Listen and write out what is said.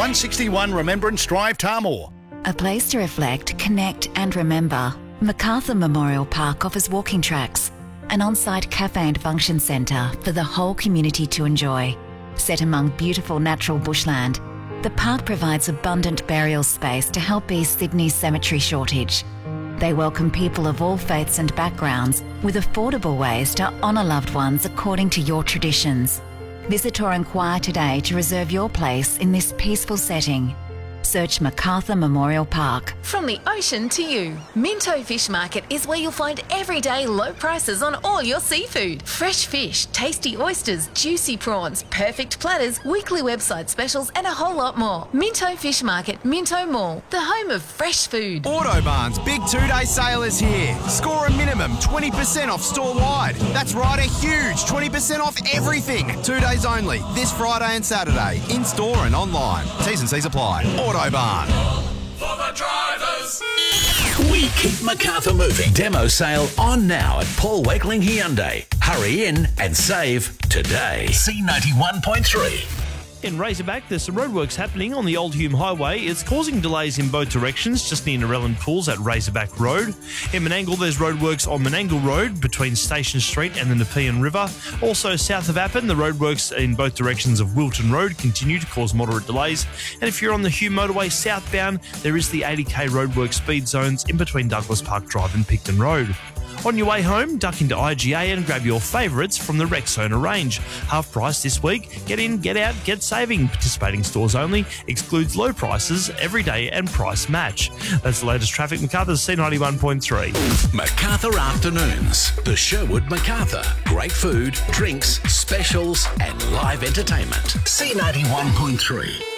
161 Remembrance Drive, Tarmore. A place to reflect, connect and remember. MacArthur Memorial Park offers walking tracks, an on-site cafe and function centre for the whole community to enjoy. Set among beautiful natural bushland, the park provides abundant burial space to help ease Sydney's cemetery shortage. They welcome people of all faiths and backgrounds with affordable ways to honour loved ones according to your traditions. Visit or inquire today to reserve your place in this peaceful setting. Search MacArthur Memorial Park. From the ocean to you, Minto Fish Market is where you'll find everyday low prices on all your seafood. Fresh fish, tasty oysters, juicy prawns, perfect platters, weekly website specials and a whole lot more. Minto Fish Market, Minto Mall, the home of fresh food. Autobarn's big 2-day sale is here. Score a minimum 20% off store-wide. That's right, a huge 20% off everything. 2 days only, this Friday and Saturday, in-store and online. T's and C's apply. Autobarn. For the drivers. We keep MacArthur moving. Demo sale on now at Paul Wakeling Hyundai. Hurry in and save today. C91.3. In Razorback, there's some roadworks happening on the Old Hume Highway. It's causing delays in both directions, just near Narellan Pools at Razorback Road. In Menangle, there's roadworks on Menangle Road between Station Street and the Nepean River. Also, south of Appin, the roadworks in both directions of Wilton Road continue to cause moderate delays. And if you're on the Hume Motorway southbound, there is the 80k roadwork speed zones in between Douglas Park Drive and Picton Road. On your way home, duck into IGA and grab your favourites from the Rexona range. Half price this week. Get in, get out, get saving. Participating stores only. Excludes low prices, everyday and price match. That's the latest traffic. MacArthur's C91.3. MacArthur Afternoons. The Sherwood MacArthur. Great food, drinks, specials and live entertainment. C91.3.